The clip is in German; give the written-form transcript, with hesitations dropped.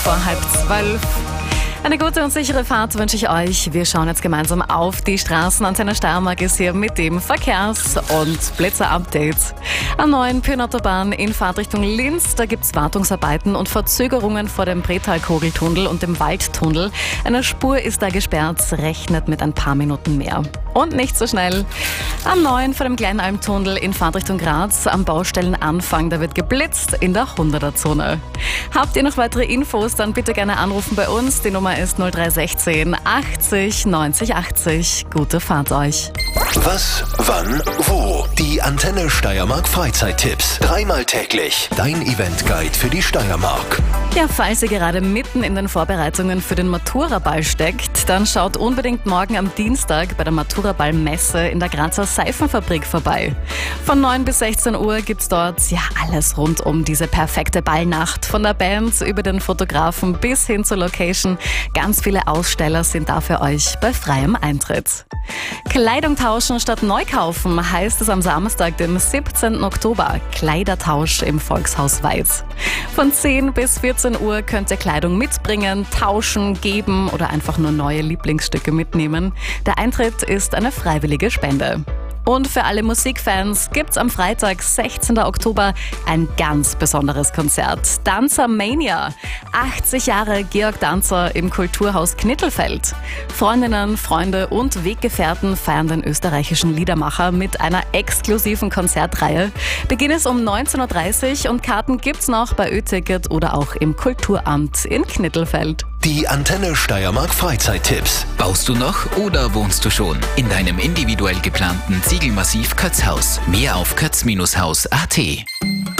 Vor 11:30. Eine gute und sichere Fahrt wünsche ich euch. Wir schauen jetzt gemeinsam auf die Straßen. Antenne Steiermark ist hier mit dem Verkehrs- und Blitzer-Update. Am neuen Pyrnautobahn in Fahrtrichtung Linz, da gibt es Wartungsarbeiten und Verzögerungen vor dem Bretal-Kogeltunnel und dem Waldtunnel. Eine Spur ist da gesperrt, rechnet mit ein paar Minuten mehr. Und nicht so schnell. Am neuen vor dem Kleinalmtunnel in Fahrtrichtung Graz, am Baustellenanfang, da wird geblitzt in der 100er-Zone. Habt ihr noch weitere Infos, dann bitte gerne anrufen bei uns. Die Nummer ist 0316 80 90 80. Gute Fahrt euch. Was, wann, wo? Die Antenne Steiermark Freizeittipps. Dreimal täglich. Dein Eventguide für die Steiermark. Ja, falls ihr gerade mitten in den Vorbereitungen für den Maturaball steckt, dann schaut unbedingt morgen am Dienstag bei der Maturaball-Messe in der Grazer Seifenfabrik vorbei. Von 9 bis 16 Uhr gibt's dort alles rund um diese perfekte Ballnacht. Von der Band über den Fotografen bis hin zur Location. Ganz viele Aussteller sind da für euch bei freiem Eintritt. Kleidung tauschen statt neu kaufen heißt es am Samstag, dem 17. Oktober. Kleidertausch im Volkshaus Weiz. Von 10 bis 14 Uhr könnt ihr Kleidung mitbringen, tauschen, geben oder einfach nur neue Lieblingsstücke mitnehmen. Der Eintritt ist eine freiwillige Spende. Und für alle Musikfans gibt's am Freitag, 16. Oktober, ein ganz besonderes Konzert. Danzer Mania. 80 Jahre Georg Danzer im Kulturhaus Knittelfeld. Freundinnen, Freunde und Weggefährten feiern den österreichischen Liedermacher mit einer exklusiven Konzertreihe. Beginn ist um 19.30 Uhr und Karten gibt's noch bei Ö-Ticket oder auch im Kulturamt in Knittelfeld. Die Antenne Steiermark Freizeittipps. Baust du noch oder wohnst du schon in deinem individuell geplanten Ziegelmassiv Kötzhaus? Mehr auf kötz-haus.at.